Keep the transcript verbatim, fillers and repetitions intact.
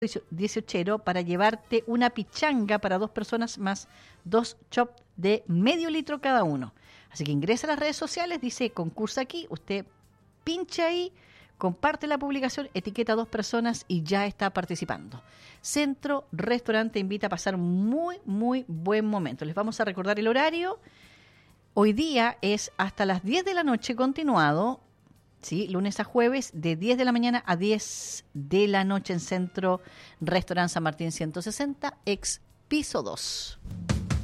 dieciochero para llevarte una pichanga para dos personas más dos chops de medio litro cada uno. Así que ingresa a las redes sociales, dice concurso aquí, usted pincha ahí, comparte la publicación, etiqueta a dos personas y ya está participando. Centro Restaurante invita a pasar muy, muy buen momento. Les vamos a recordar el horario. Hoy día es hasta las diez de la noche continuado, ¿sí? Lunes a jueves, de diez de la mañana a diez de la noche en Centro Restaurante San Martín ciento sesenta, ex piso dos.